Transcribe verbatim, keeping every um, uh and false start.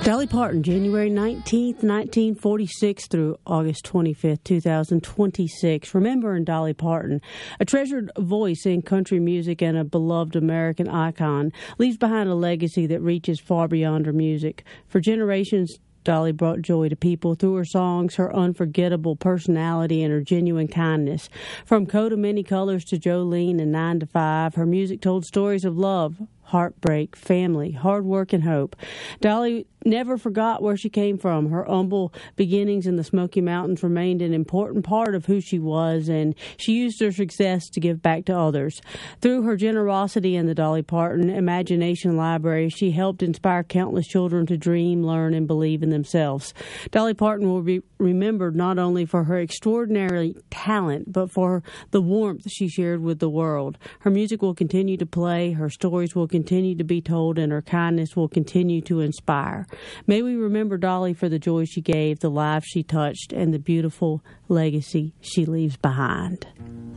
Dolly Parton, January nineteenth, nineteen forty-six through August twenty-fifth, two thousand twenty-six. Remembering Dolly Parton, a treasured voice in country music and a beloved American icon, leaves behind a legacy that reaches far beyond her music. For generations, Dolly brought joy to people through her songs, her unforgettable personality, and her genuine kindness. From Coat of Many Colors to Jolene and Nine to Five, her music told stories of love, heartbreak, family, hard work, and hope. Dolly never forgot where she came from. Her humble beginnings in the Smoky Mountains remained an important part of who she was, and she used her success to give back to others. Through her generosity in the Dolly Parton Imagination Library, she helped inspire countless children to dream, learn, and believe in themselves. Dolly Parton will be remembered not only for her extraordinary talent, but for the warmth she shared with the world. Her music will continue to play, her stories will continue to be told, and her kindness will continue to inspire. May we remember Dolly for the joy she gave, the lives she touched, and the beautiful legacy she leaves behind.